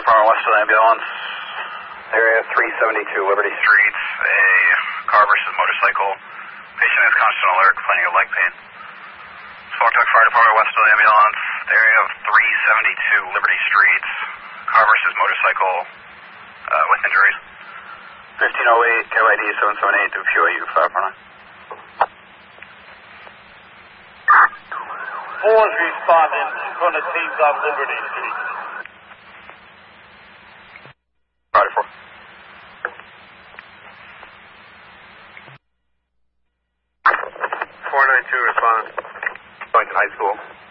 Department, Westfield Ambulance, area 372 Liberty Street, a car versus motorcycle. Patient is constant alert, complaining of leg pain. Squawk Fire Department, Westfield Ambulance, area of 372 Liberty Street, car versus motorcycle with injuries. 1508, KYD 778 to QAU 549. 4's responding from the teams on Liberty Street. Friday 4. 492 respond. Going to high school.